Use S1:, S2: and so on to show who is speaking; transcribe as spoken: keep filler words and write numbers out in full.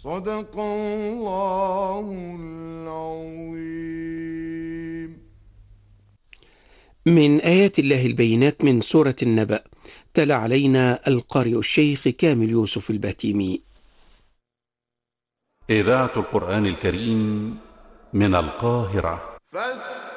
S1: صدق الله العظيم.
S2: من آيات الله البينات من سورة النبأ. تلا علينا القارئ الشيخ كامل يوسف الباتيمي.
S3: إذاعة القرآن الكريم من القاهرة.